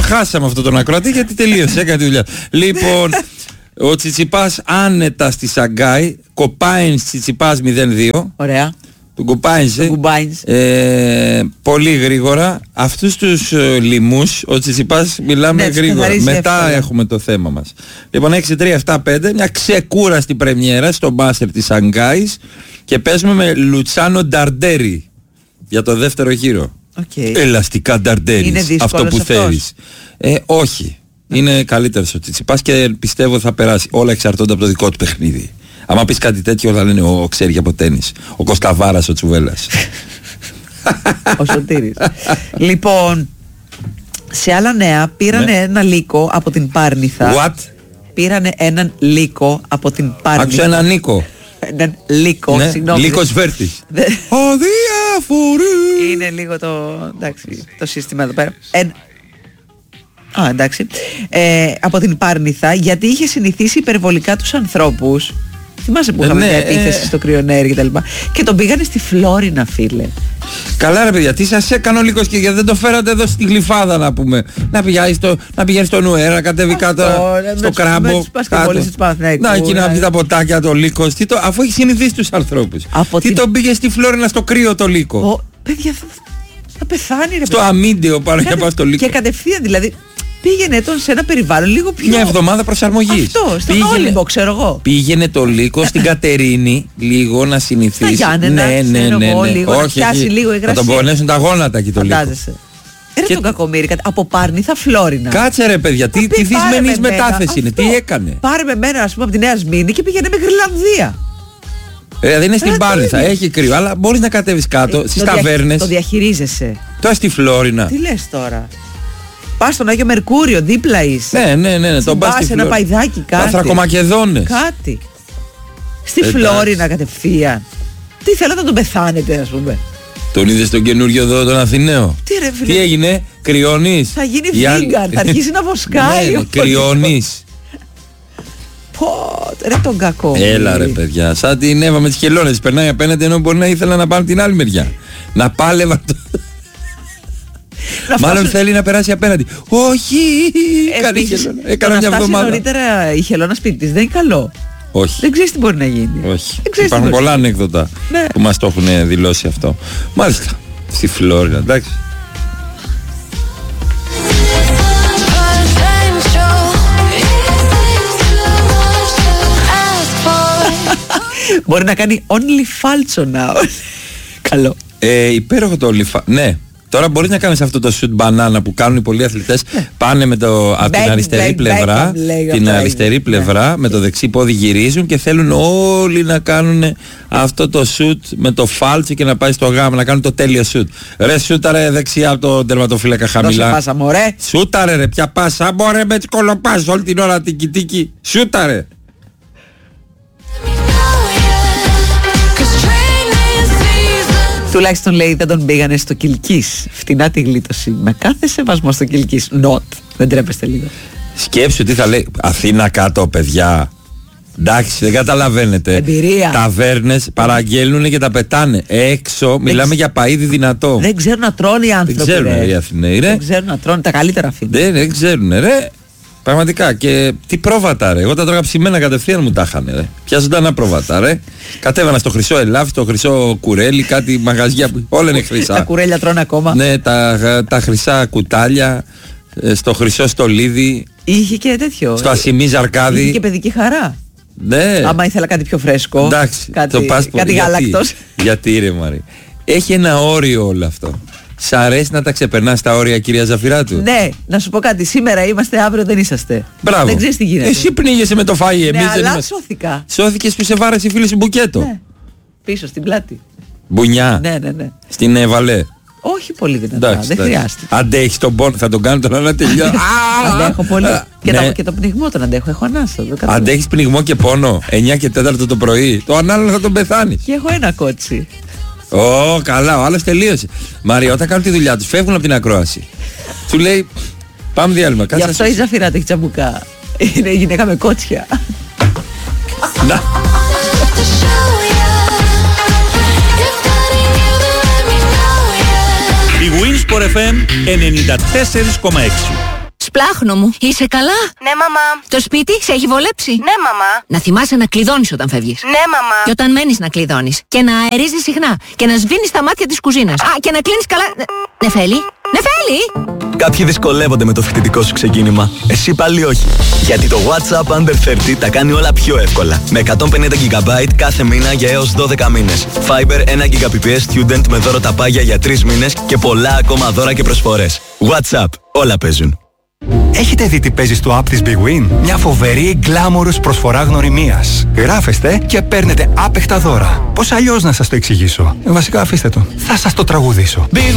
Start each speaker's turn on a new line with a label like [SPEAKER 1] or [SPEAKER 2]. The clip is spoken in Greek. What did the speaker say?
[SPEAKER 1] χάσαμε αυτόν τον ακροατή γιατί τελείωσε, έκανε τη δουλειά. Λοιπόν, ο Τσιτσιπάς άνετα στη Σαγκάη, Κοπάινς Τσιτσιπάς 0-2.
[SPEAKER 2] Ωραία.
[SPEAKER 1] Τον Κοπάινσε πολύ γρήγορα. Αυτούς τους λοιμούς ο Τσιτσιπάς μιλάμε γρήγορα. Μετά εύκολα. Έχουμε το θέμα μας. Λοιπόν 6-3-7-5, μια ξεκούραστη πρεμιέρα στο μπάσκετ της Σαγκάης και παίζουμε με Λουτσάνο Νταρντέρι για το δεύτερο γύρο. Ελαστικά Νταρντέρις, αυτό που θέλεις. Όχι, είναι καλύτερος ο Τσιτσιπάς και πιστεύω θα περάσει. Όλα εξαρτώνται από το δικό του παιχνίδι. Άμα πεις κάτι τέτοιο όλα λένε ο ξέρει από τένις. Ο Κοσκαβάρας, ο Τσουβέλλας.
[SPEAKER 2] Ο Σωτήρης. Λοιπόν, σε άλλα νέα πήρανε ένα λύκο από την Πάρνηθα.
[SPEAKER 1] What?
[SPEAKER 2] Πήρανε έναν λύκο από την Πάρνηθα.
[SPEAKER 1] Άκουσα έναν Νίκο.
[SPEAKER 2] Έναν λύκο,
[SPEAKER 1] ναι,
[SPEAKER 2] συγγνώμη.
[SPEAKER 1] Λύκος Βέρτης. Αδιαφορή.
[SPEAKER 2] Είναι λίγο το σύστημα εδώ πέρα. Εντάξει. Από την Πάρνηθα, γιατί είχε συνηθίσει υπερβολικά τους ανθρώπους. Θυμάσαι που είχαμε μια επίθεση στο κρυονέρι και τα λοιπά. Και τον πήγανε στη Φλόρινα, φίλε.
[SPEAKER 1] Καλά ρε παιδιά, τι σας έκανε ο Λύκος και γιατί δεν το φέρατε εδώ στη Γλυφάδα να πούμε. Να πηγαίνει στο Νουέρα, να κατέβει κάτω στο Κράμπο. Να εκεί να πει τα ποτάκια το Λύκος. Αφού έχει συνηθίσει τους ανθρώπους. Τι τον πήγε στη Φλόρινα στο κρύο το Λύκο.
[SPEAKER 2] Παιδιά θα πεθάνει ρε.
[SPEAKER 1] Στο αμίντεο πάνω για πάω στο Λύκο.
[SPEAKER 2] Και κατευθείαν δηλαδή. Πήγαινε τον σε ένα περιβάλλον λίγο πιο...
[SPEAKER 1] Μια εβδομάδα προσαρμογής.
[SPEAKER 2] Αυτό, στον Όλυμπο, ξέρω εγώ.
[SPEAKER 1] Πήγαινε το Λύκο στην Κατερίνη λίγο να συνηθίσει.
[SPEAKER 2] Στα Γιάννενα, λίγο να πιάσει λίγο υγρασία.
[SPEAKER 1] Θα τον πονέσουν τα γόνατα εκεί το Λύκο.
[SPEAKER 2] Ρε τον Κακομοίρη, από Πάρνηθα Φλόρινα.
[SPEAKER 1] Κάτσε ρε παιδιά, τι δυσμενής μετάθεση είναι, τι έκανε.
[SPEAKER 2] Πάρε με μένα ας πούμε από τη Νέα Σμήνη και πήγαινε με Γρυλανδία.
[SPEAKER 1] Δεν είναι στην Πάρνηθα, έχει κρύο, αλλά μπορείς να κατέβεις κάτω στις ταβέρνες.
[SPEAKER 2] Το διαχειρίζεσαι.
[SPEAKER 1] Τώρα στη Φλόρινα.
[SPEAKER 2] Τι λες τώρα. Πας στον Άγιο Μερκούριο, δίπλα είσαι.
[SPEAKER 1] Ναι. Τον πας
[SPEAKER 2] σε ένα παϊδάκι, κάτι.
[SPEAKER 1] Ανθρακομακεδόνες.
[SPEAKER 2] Κάτι. Στη Φλόρινα κατευθείαν. Τι θέλετε να τον πεθάνετε, ας πούμε.
[SPEAKER 1] Τον είδες τον καινούριο εδώ τον Αθηναίο. Τι έγινε, κρυώνεις.
[SPEAKER 2] Θα γίνει βίγκαν, θα αρχίσει να βοσκάει.
[SPEAKER 1] Ναι, κρυώνεις.
[SPEAKER 2] Ρε τον κακό.
[SPEAKER 1] Έλα ρε παιδιά, σαν την Εύα με τις χελώνες. Περνάει απέναντι ενώ μπορεί να ήθελα να πάνε την άλλη μεριά. Να πάλευα το... Μάλλον θέλει να περάσει απέναντι. Όχι! Έκανα μια εβδομάδα.
[SPEAKER 2] Νωρίτερα η χελώνα σπίτι της δεν είναι καλό.
[SPEAKER 1] Όχι.
[SPEAKER 2] Δεν ξέρεις τι μπορεί να γίνει.
[SPEAKER 1] Όχι. Υπάρχουν πολλά ανέκδοτα που μας το έχουν δηλώσει αυτό. Μάλιστα. Στη Φλόρινα, εντάξει.
[SPEAKER 2] Μπορεί να κάνει only falso now. Καλό.
[SPEAKER 1] Υπέροχο το only falso. Ναι. Τώρα μπορείς να κάνεις αυτό το shoot banana που κάνουν οι πολλοί αθλητές. Πάνε από την αριστερή πλευρά, με το δεξί πόδι γυρίζουν και θέλουν όλοι να κάνουν αυτό το shoot με το φάλτσο και να πάει στο γάμο, να κάνουν το τέλειο shoot. Ρε σούταρε δεξιά από τον τερματοφύλακα χαμηλά.
[SPEAKER 2] Δώσε πάσα μωρέ.
[SPEAKER 1] Σούταρε ρε, ποια πάσα μωρέ με τις κολοπάς όλη την ώρα τίκι. Σούταρε.
[SPEAKER 2] Τουλάχιστον λέει δεν τον πήγανε στο Κιλκής. Φτηνά τη γλίτωση. Με κάθε σεβασμό στο Κιλκής. Not. Δεν τρέπεστε λίγο.
[SPEAKER 1] Σκέψου τι θα λέει. Αθήνα κάτω παιδιά. Εντάξει, δεν καταλαβαίνετε.
[SPEAKER 2] Εμπειρία.
[SPEAKER 1] Ταβέρνες παραγγέλνουν και τα πετάνε. Έξω μιλάμε για παΐδι δυνατό.
[SPEAKER 2] Δεν ξέρουν να τρώνε οι άνθρωποι.
[SPEAKER 1] Δεν ξέρουν οι Αθηναίοι ρε.
[SPEAKER 2] Δεν ξέρουν να τρώνε τα καλύτερα φίδια.
[SPEAKER 1] Δεν ξέρουν ρε. Πραγματικά και τι πρόβατα ρε. Εγώ τα τρώγα ψημένα κατευθείαν μου τα είχανε ρε. Ποια ζωντανά πρόβατα ρε. Κατέβαινα στο χρυσό ελάφι, στο χρυσό κουρέλι, κάτι μαγαζιά που όλα είναι χρυσά.
[SPEAKER 2] Τα κουρέλια τρώνε ακόμα.
[SPEAKER 1] Ναι, τα χρυσά κουτάλια, στο χρυσό στολίδι.
[SPEAKER 2] Είχε και τέτοιο.
[SPEAKER 1] Στο ασημί ζαρκάδι.
[SPEAKER 2] Είχε και παιδική χαρά.
[SPEAKER 1] Ναι.
[SPEAKER 2] Άμα ήθελα κάτι πιο φρέσκο.
[SPEAKER 1] Εντάξει,
[SPEAKER 2] κάτι γάλακτος.
[SPEAKER 1] Γιατί ρε Μαρή. Έχει ένα όριο όλο αυτό. Σ' αρέσει να τα ξεπερνάς τα όρια, κυρία Ζαφυράτου?
[SPEAKER 2] Ναι, να σου πω κάτι. Σήμερα είμαστε, αύριο δεν είσαστε.
[SPEAKER 1] Μπράβο.
[SPEAKER 2] Δεν ξέρεις τι γίνεται.
[SPEAKER 1] Εσύ πνίγεσαι με το φαΐ, εμείς
[SPEAKER 2] ναι,
[SPEAKER 1] δεν
[SPEAKER 2] αλλά
[SPEAKER 1] είμαστε.
[SPEAKER 2] σώθηκα.
[SPEAKER 1] Σώθηκες που σε βάρεσε η φίλη σου μπουκέτο.
[SPEAKER 2] Ναι. Πίσω στην πλάτη.
[SPEAKER 1] Μπουνιά.
[SPEAKER 2] Ναι.
[SPEAKER 1] Στην Βαλέ.
[SPEAKER 2] Όχι πολύ δυνατά. Δεν χρειάζεται.
[SPEAKER 1] Αντέχεις τον πόνο, θα τον κάνω τώρα να τελειώσει.
[SPEAKER 2] Αντέχω πολύ. Και το πνιγμό τον αντέχω. Έχω ανάσα.
[SPEAKER 1] Αντέχεις πνιγμό και πόνο 9 και 4 το πρωί. Το ανάλογο θα τον πεθάνεις.
[SPEAKER 2] Και έχω ένα κότσι.
[SPEAKER 1] Καλά, ο άλλος τελείωσε. Μαρία, όταν κάνουν τη δουλειά τους, φεύγουν από την ακρόαση. Του λέει, πάμε διάλειμμα.
[SPEAKER 2] Γι' αυτό η Ζαφυράτη έχει τσαμπουκά. Είναι γυναίκα με κότσια.
[SPEAKER 1] Να.
[SPEAKER 3] Η Winsport FM 94,6. Σπλάχνο μου, είσαι καλά?
[SPEAKER 4] Ναι, μαμά.
[SPEAKER 3] Το σπίτι σε έχει βολέψει?
[SPEAKER 4] Ναι, μαμά.
[SPEAKER 3] Να θυμάσαι να κλειδώνεις όταν φεύγεις.
[SPEAKER 4] Ναι, μαμά.
[SPEAKER 3] Και όταν μένεις να κλειδώνεις. Και να αερίζεις συχνά. Και να σβήνεις τα μάτια της κουζίνας. Α, και να κλείνεις καλά. Νεφέλη, Νεφέλη!
[SPEAKER 5] Κάποιοι δυσκολεύονται με το φοιτητικό σου ξεκίνημα. Εσύ πάλι όχι. Γιατί το WhatsApp Under 30 τα κάνει όλα πιο εύκολα. Με 150 GB κάθε μήνα για έως 12 μήνες. Fiber 1 Gbps Student με δώρο ταπάγια για 3 μήνες και πολλά ακόμα δώρα και προσφορές. WhatsApp. Όλα παίζουν.
[SPEAKER 6] Έχετε δει τι παίζει στο app της Big Win? Μια φοβερή glamorous προσφορά γνωριμίας. Γράφεστε και παίρνετε άπεχτα δώρα. Πώς αλλιώς να σας το εξηγήσω? Βασικά αφήστε το. Θα σας το τραγουδήσω.